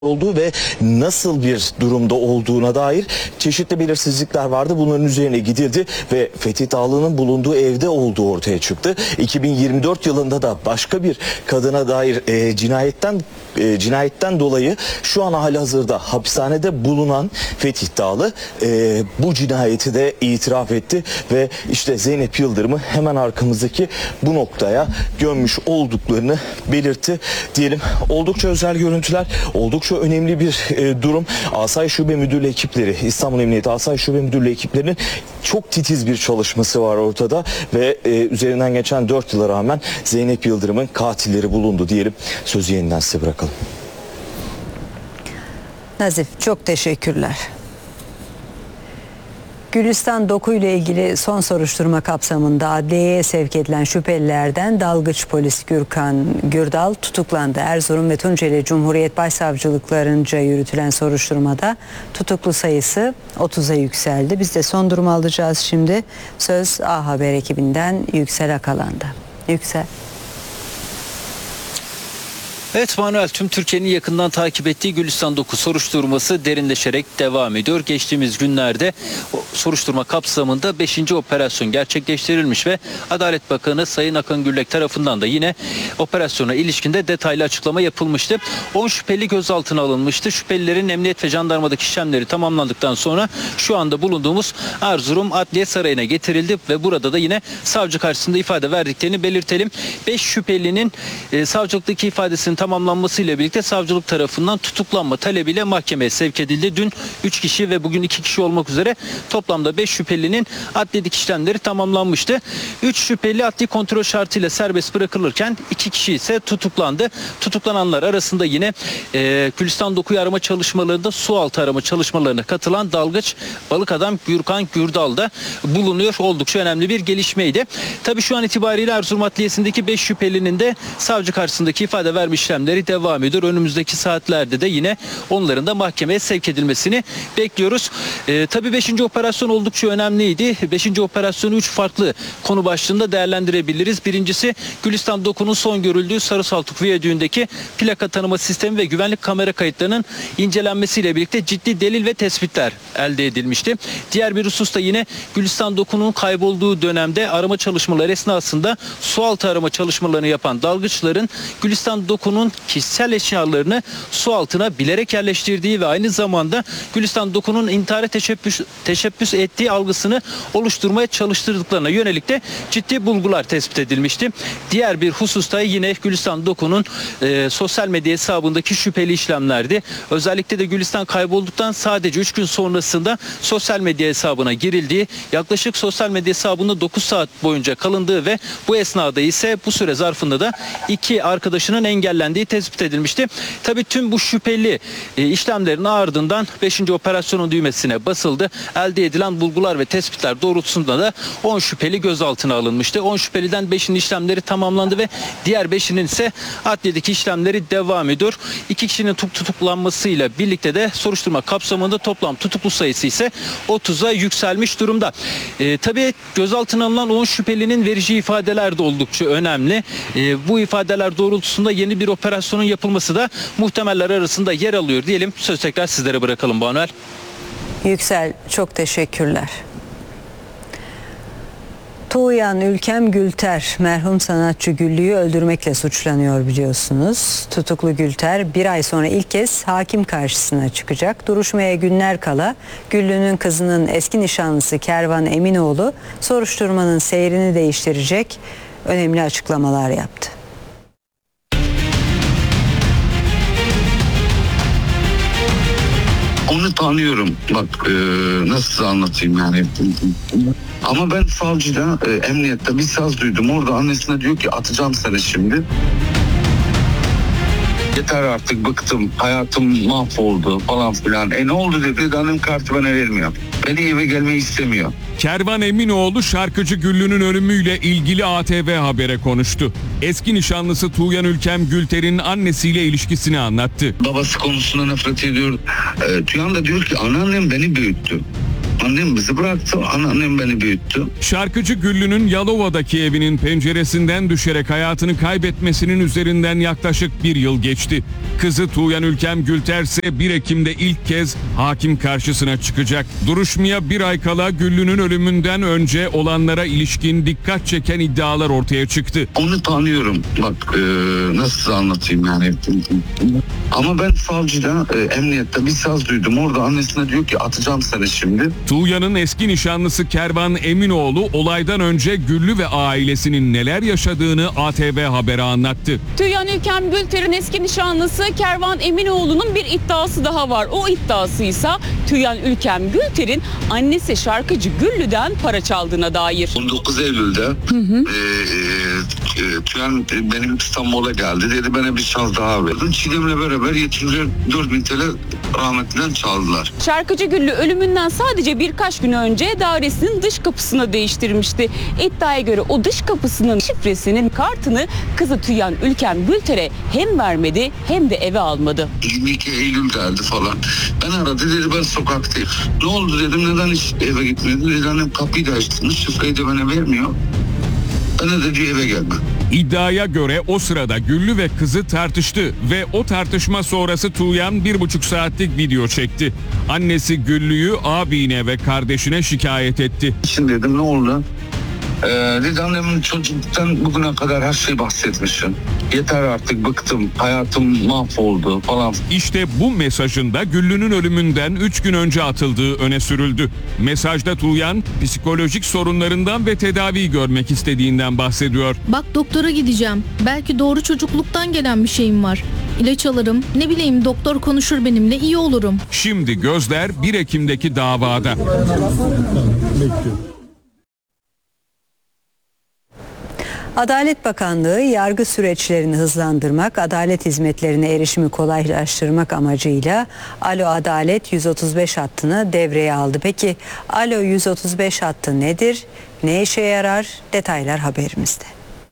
olduğu ve nasıl bir durumda olduğuna dair çeşitli belirsizlikler vardı. Bunların üzerine gidildi ve Fethi Dağlı'nın bulunduğu evde olduğu ortaya çıktı. 2024 yılında da başka bir kadına dair cinayetten dolayı şu an halihazırda hapishanede bulunan Fethi Dağlı bu cinayeti de itiraf etti ve işte Zeynep Yıldırım'ı hemen arkamızdaki bu noktaya gömmüş olduklarını belirtti. Diyelim oldukça özel görüntüler, oldukça önemli bir durum. Asayiş Şube Müdürlüğü ekipleri, İstanbul Emniyeti Asayiş Şube Müdürlüğü ekiplerinin çok titiz bir çalışması var ortada ve üzerinden geçen 4 yıla rağmen Zeynep Yıldırım'ın katilleri bulundu diyelim. Sözü yeniden size bırakalım. Nazif, çok teşekkürler. Gülistan Doku ile ilgili son soruşturma kapsamında adliyeye sevk edilen şüphelilerden dalgıç polis Gürkan Gürdal tutuklandı. Erzurum ve Tunceli Cumhuriyet Başsavcılıklarınca yürütülen soruşturmada tutuklu sayısı 30'a yükseldi. Biz de son durumu alacağız şimdi. Söz A Haber ekibinden Yüksel Akalan'da. Yüksel. Evet Manuel, tüm Türkiye'nin yakından takip ettiği Gülistan Doku soruşturması derinleşerek devam ediyor. Geçtiğimiz günlerde soruşturma kapsamında 5. operasyon gerçekleştirilmiş ve Adalet Bakanı Sayın Akın Gürlek tarafından da yine operasyona ilişkinde detaylı açıklama yapılmıştı. 10 şüpheli gözaltına alınmıştı. Şüphelilerin emniyet ve jandarmadaki işlemleri tamamlandıktan sonra şu anda bulunduğumuz Erzurum Adliye Sarayı'na getirildi ve burada da yine savcı karşısında ifade verdiklerini belirtelim. 5 şüphelinin savcılıktaki ifadesinin tamamlanmasıyla birlikte savcılık tarafından tutuklanma talebiyle mahkemeye sevk edildi. Dün 3 kişi ve bugün 2 kişi olmak üzere toplamda 5 şüphelinin adliyelik işlemleri tamamlanmıştı. 3 şüpheli adli kontrol şartıyla serbest bırakılırken 2 kişi ise tutuklandı. Tutuklananlar arasında yine Gülistan Doku'yu arama çalışmalarında sualtı arama çalışmalarına katılan dalgıç balık adam Gürkan Gürdal da bulunuyor. Oldukça önemli bir gelişmeydi. Tabii şu an itibariyle Erzurum Adliyesi'ndeki 5 şüphelinin de savcı karşısındaki ifade verme işlemleri devam ediyor. Önümüzdeki saatlerde de yine onların da mahkemeye sevk edilmesini bekliyoruz. Tabii 5. operasyon oldukça önemliydi. 5. operasyonu 3 farklı konu başlığında değerlendirebiliriz. Birincisi Gülistan Doku'nun son görüldüğü Sarısaltuk Viyadüğü'ndeki plaka tanıma sistemi ve güvenlik kamera kayıtlarının incelenmesiyle birlikte ciddi delil ve tespitler elde edilmişti. Diğer bir hususta yine Gülistan Doku'nun kaybolduğu dönemde arama çalışmaları esnasında sualtı arama çalışmalarını yapan dalgıçların Gülistan Doku'nun kişisel eşyalarını su altına bilerek yerleştirdiği ve aynı zamanda Gülistan Doku'nun intihara teşebbüs ettiği algısını oluşturmaya çalıştırdıklarına yönelik de ciddi bulgular tespit edilmişti. Diğer bir hususta yine Gülistan Doku'nun sosyal medya hesabındaki şüpheli işlemlerdi. Özellikle de Gülistan kaybolduktan sadece 3 gün sonrasında sosyal medya hesabına girildiği, yaklaşık sosyal medya hesabında 9 saat boyunca kalındığı ve bu esnada ise bu süre zarfında da 2 arkadaşının engellendiği tespit edilmişti. Tabii tüm bu şüpheli işlemlerin ardından 5. operasyonun düğmesine basıldı. Elde edilen bulgular ve tespitler doğrultusunda da 10 şüpheli gözaltına alınmıştı. 10 şüpheliden 5'in işlemleri tamamlandı ve diğer 5'inin ise adliyedeki işlemleri devam ediyor. 2 kişinin tutuklanmasıyla birlikte de soruşturma kapsamında toplam tutuklu sayısı ise 30'a yükselmiş durumda. Tabii gözaltına alınan 10 şüphelinin vereceği ifadeler de oldukça önemli. Bu ifadeler doğrultusunda yeni bir operasyonun yapılması da muhtemeller arasında yer alıyor diyelim. Söz tekrar sizlere bırakalım Manuel. Yüksel, çok teşekkürler. Tuğyan Ülkem Gülter, merhum sanatçı Güllü'yü öldürmekle suçlanıyor biliyorsunuz. Tutuklu Gülter bir ay sonra ilk kez hakim karşısına çıkacak. Duruşmaya günler kala Güllü'nün kızının eski nişanlısı Kervan Eminoğlu soruşturmanın seyrini değiştirecek önemli açıklamalar yaptı. Onu tanıyorum. Bak nasıl anlatayım yani. Ama ben savcıda, emniyette bir saz duydum. Orada annesine diyor ki atacağım seni şimdi. Yeter artık, bıktım. Hayatım mahvoldu falan filan. Ne oldu dedi. Annem kartı bana vermiyor. Beni eve gelmeyi istemiyor. Kervan Eminoğlu şarkıcı Güllü'nün ölümüyle ilgili ATV Haber'e konuştu. Eski nişanlısı Tuğyan Ülkem Gülter'in annesiyle ilişkisini anlattı. Babası konusunda nefret ediyor. Tuğyan da diyor ki anneannem beni büyüttü. Annem bizi bıraktı. Anneannem beni büyüttü. Şarkıcı Güllü'nün Yalova'daki evinin penceresinden düşerek hayatını kaybetmesinin üzerinden yaklaşık bir yıl geçti. Kızı Tuğyan Ülkem Gülter ise 1 Ekim'de ilk kez hakim karşısına çıkacak. Duruşmaya bir ay kala Güllü'nün ölümünden önce olanlara ilişkin dikkat çeken iddialar ortaya çıktı. Onu tanıyorum. Bak nasıl anlatayım yani. Ama ben savcıda, emniyette bir saz duydum. Orada annesine diyor ki atacağım seni şimdi. Tuğyan'ın eski nişanlısı Kervan Eminoğlu olaydan önce Güllü ve ailesinin neler yaşadığını ATV Haber'e anlattı. Tuğyan Ülkem Gülter'in eski nişanlısı Kervan Eminoğlu'nun bir iddiası daha var. O iddiası ise Tuğyan Ülkem Gülter'in annesi şarkıcı Güllü'den para çaldığına dair. 19 Eylül'de Tuğyan benim İstanbul'a geldi. Dedi bana bir saz daha verdin. Çiğdem'le beraber 74.000 TL rahmetliden çaldılar. Şarkıcı Güllü ölümünden sadece birkaç gün önce dairesinin dış kapısını değiştirmişti. İddiaya göre o dış kapısının şifresinin kartını kızı Tuğyan Ülkem Gülter'e hem vermedi hem de eve almadı. 22 Eylül geldi falan. Ben aradı, dedi ben sokaktayım. Ne oldu dedim, neden hiç eve gitmedin? Dedi annem kapıyı da açtınız, şifreyi de bana vermiyor. Ben de diyor eve gelme. İddiaya göre o sırada Güllü ve kızı tartıştı ve o tartışma sonrası Tuğyan 1,5 saatlik video çekti. Annesi Güllü'yü abine ve kardeşine şikayet etti. Şimdi dedim ne oldu? Dedi annemin çocukluktan bugüne kadar her şeyi bahsetmişim. Yeter artık, bıktım, hayatım mahvoldu falan. İşte bu mesajında Güllü'nün ölümünden 3 gün önce atıldığı öne sürüldü. Mesajda Tuğyan psikolojik sorunlarından ve tedavi görmek istediğinden bahsediyor. Bak doktora gideceğim. Belki doğru çocukluktan gelen bir şeyim var. İlaç alırım. Ne bileyim doktor konuşur benimle, iyi olurum. Şimdi gözler 1 Ekim'deki davada. Adalet Bakanlığı yargı süreçlerini hızlandırmak, adalet hizmetlerine erişimi kolaylaştırmak amacıyla Alo Adalet 135 hattını devreye aldı. Peki Alo 135 hattı nedir? Ne işe yarar? Detaylar haberimizde.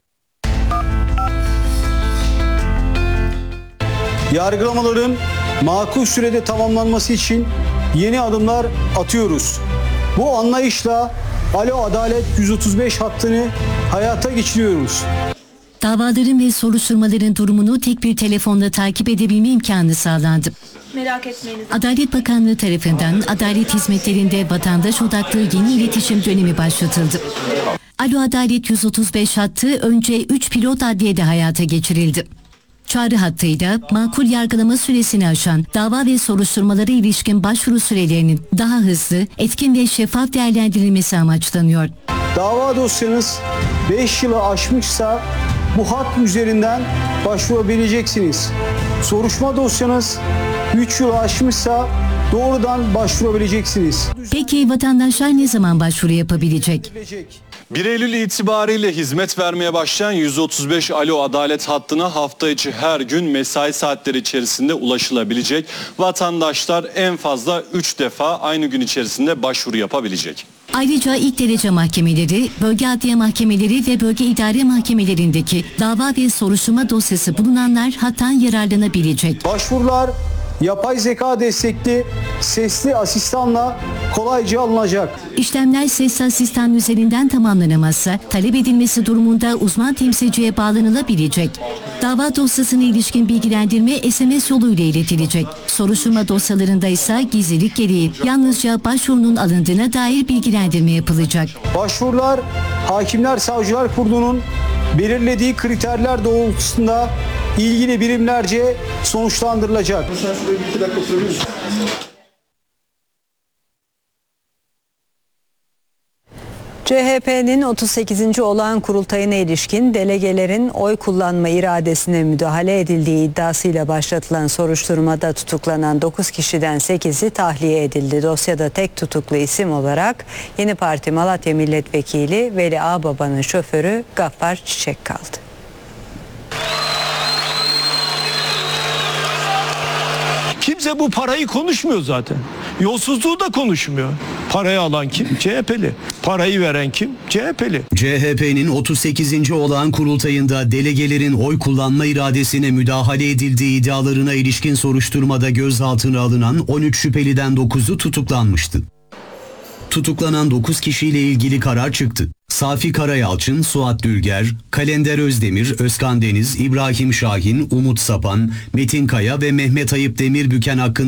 Yargılamaların makul sürede tamamlanması için yeni adımlar atıyoruz. Bu anlayışla Alo Adalet 135 hattını hayata geçiriyoruz. Davaların ve soruşturmaların durumunu tek bir telefonla takip edebilme imkanı sağlandı. Merak etmeyiniz. Adalet Bakanlığı tarafından adalet hizmetlerinde vatandaş odaklı yeni iletişim dönemi başlatıldı. Alo Adalet 135 hattı önce 3 pilot adliyede hayata geçirildi. Çağrı hattıyla makul yargılama süresini aşan dava ve soruşturmalara ilişkin başvuru sürelerinin daha hızlı, etkin ve şeffaf değerlendirilmesi amaçlanıyor. Dava dosyanız 5 yılı aşmışsa bu hat üzerinden başvurabileceksiniz. Soruşturma dosyanız 3 yılı aşmışsa doğrudan başvurabileceksiniz. Peki vatandaşlar ne zaman başvuru yapabilecek? 1 Eylül itibariyle hizmet vermeye başlayan 135 Alo Adalet hattına hafta içi her gün mesai saatleri içerisinde ulaşılabilecek. Vatandaşlar en fazla 3 defa aynı gün içerisinde başvuru yapabilecek. Ayrıca ilk derece mahkemeleri, bölge adliye mahkemeleri ve bölge idare mahkemelerindeki dava ve soruşturma dosyası bulunanlar hattan yararlanabilecek. Başvurular yapay zeka destekli sesli asistanla kolayca alınacak. İşlemler sesli asistan üzerinden tamamlanamazsa talep edilmesi durumunda uzman temsilciye bağlanılabilecek. Dava dosyasına ilişkin bilgilendirme SMS yoluyla iletilecek. Soruşturma dosyalarında ise gizlilik gereği yalnızca başvurunun alındığına dair bilgilendirme yapılacak. Başvurular Hakimler Savcılar Kurulu'nun belirlediği kriterler doğrultusunda ilgili birimlerce sonuçlandırılacak. CHP'nin 38. olağan kurultayına ilişkin delegelerin oy kullanma iradesine müdahale edildiği iddiasıyla başlatılan soruşturmada tutuklanan 9 kişiden 8'i tahliye edildi. Dosyada tek tutuklu isim olarak Yeni Parti Malatya Milletvekili Veli Ağbaba'nın şoförü Gaffar Çiçek kaldı. Kimse bu parayı konuşmuyor zaten. Yolsuzluğu da konuşmuyor. Parayı alan kim? CHP'li. Parayı veren kim? CHP'li. CHP'nin 38. olağan kurultayında delegelerin oy kullanma iradesine müdahale edildiği iddialarına ilişkin soruşturmada gözaltına alınan 13 şüpheliden 9'u tutuklanmıştı. Tutuklanan 9 kişiyle ilgili karar çıktı. Safi Karayalçın, Suat Dülger, Kalender Özdemir, Özkan Deniz, İbrahim Şahin, Umut Sapan, Metin Kaya ve Mehmet Ayıp Demirbüken hakkında